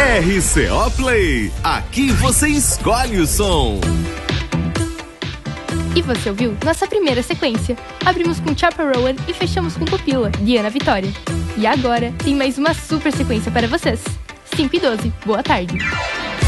RCO Play, aqui você escolhe o som. E você ouviu nossa primeira sequência. Abrimos com Chappell Rowan e fechamos com Pupila, de Ana Vitória. E agora tem mais uma super sequência para vocês. 5 e 12, boa tarde.